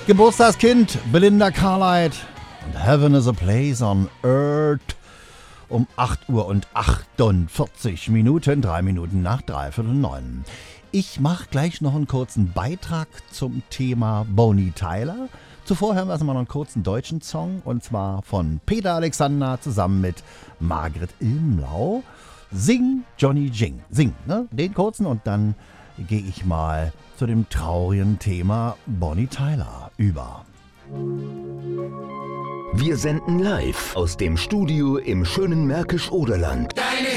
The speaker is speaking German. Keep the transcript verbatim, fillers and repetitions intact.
Geburtstagskind Belinda Carlisle und Heaven is a Place on Earth um acht Uhr und achtundvierzig Minuten, drei Minuten nach dreiviertel neun. Ich mache gleich noch einen kurzen Beitrag zum Thema Bonnie Tyler. Zuvor hören wir erstmal noch einen kurzen deutschen Song und zwar von Peter Alexander zusammen mit Margret Ilmlau. Sing Johnny Jing. Sing, ne? Den kurzen und dann gehe ich mal zu dem traurigen Thema Bonnie Tyler über. Wir senden live aus dem Studio im schönen Märkisch-Oderland. Deine